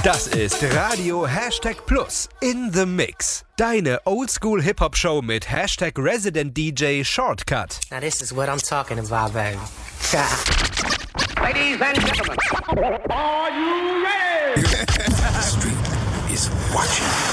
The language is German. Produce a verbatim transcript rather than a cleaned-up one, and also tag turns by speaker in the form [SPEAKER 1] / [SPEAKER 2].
[SPEAKER 1] Das ist Radio Hashtag Plus in the Mix. Deine Oldschool-Hip-Hop-Show mit Hashtag Resident D J Shortcut.
[SPEAKER 2] Now this is what I'm talking about, baby.
[SPEAKER 3] Ladies and gentlemen, are you